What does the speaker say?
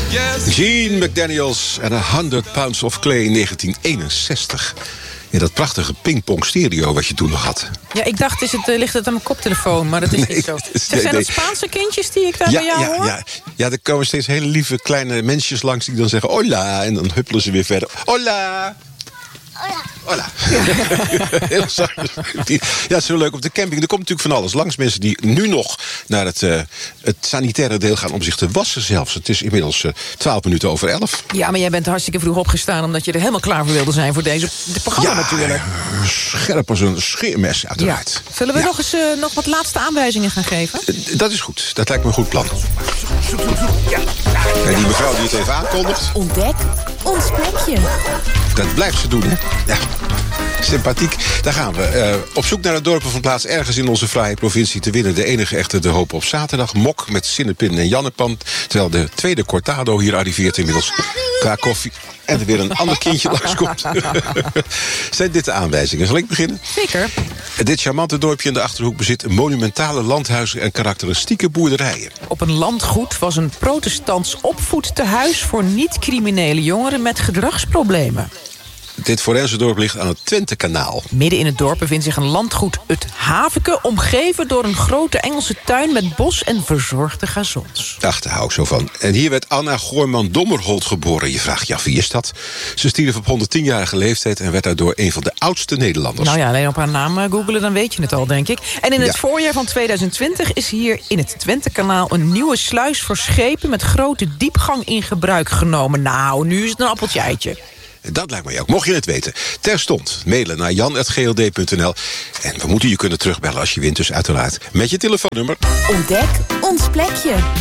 Gene McDaniels en 100 Pounds of Clay in 1961. Ja, dat prachtige pingpong stereo wat je toen nog had. Ja, ik dacht, ligt het aan mijn koptelefoon, maar dat is niet zo. Zijn dat Spaanse kindjes die ik daar bij jou hoor? Ja, er komen steeds hele lieve kleine mensjes langs die dan zeggen hola, en dan huppelen ze weer verder. Hola! Hola. Heel zacht. Ja, het is heel leuk op de camping. Er komt natuurlijk van alles langs. Mensen die nu nog naar het sanitaire deel gaan om zich te wassen zelfs. Het is inmiddels 12 minuten over 11. Ja, maar jij bent hartstikke vroeg opgestaan omdat je er helemaal klaar voor wilde zijn voor dit programma natuurlijk. Scherp als een scheermes uiteraard. Ja. Zullen we nog wat laatste aanwijzingen gaan geven? Dat is goed. Dat lijkt me een goed plan. Ja, die mevrouw die het even aankondigt. Ontdek ons plekje. Dat blijft ze doen, hè? Ja. Sympathiek. Daar gaan we. Op zoek naar de dorpen van plaats ergens in onze fraaie provincie te winnen. De enige echte De Hoop op zaterdag. Mok met Zinnepin en Jannepan. Terwijl de tweede Cortado hier arriveert inmiddels. Qua koffie. En er weer een ander kindje langskomt. Zijn dit de aanwijzingen? Zal ik beginnen? Zeker. Dit charmante dorpje in de Achterhoek bezit monumentale landhuizen en karakteristieke boerderijen. Op een landgoed was een protestants opvoedtehuis voor niet-criminele jongeren met gedragsproblemen. Dit forensendorp ligt aan het Twentekanaal. Midden in het dorp bevindt zich een landgoed Het Haveke, omgeven door een grote Engelse tuin met bos en verzorgde gazons. Ach, daar hou ik zo van. En hier werd Anna Goorman-Dommerholt geboren. Je vraagt, wie is dat? Ze stierf op 110-jarige leeftijd en werd daardoor een van de oudste Nederlanders. Nou ja, alleen op haar naam googelen, dan weet je het al, denk ik. En in het voorjaar van 2020 is hier in het Twentekanaal een nieuwe sluis voor schepen met grote diepgang in gebruik genomen. Nou, nu is het een appeltje eitje. Dat lijkt mij ook. Mocht je het weten, terstond mailen naar jan@gld.nl. En we moeten je kunnen terugbellen als je wint, dus uiteraard met je telefoonnummer. Ontdek ons plekje.